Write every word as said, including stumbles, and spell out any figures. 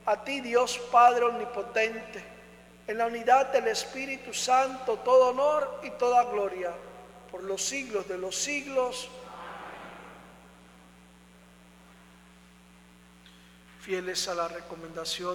A ti, Dios Padre omnipotente, en la unidad del Espíritu Santo, todo honor y toda gloria, por los siglos de los siglos. Fieles a la recomendación